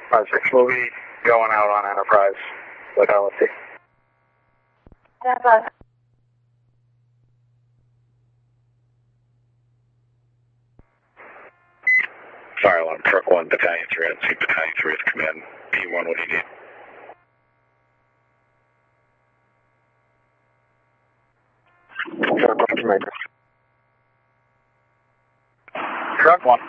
5-6, we'll be going out on Enterprise locality. Enterprise. Fire alarm, truck 1, battalion 3, and see battalion 3 is command. P1, what do you need? Truck 1.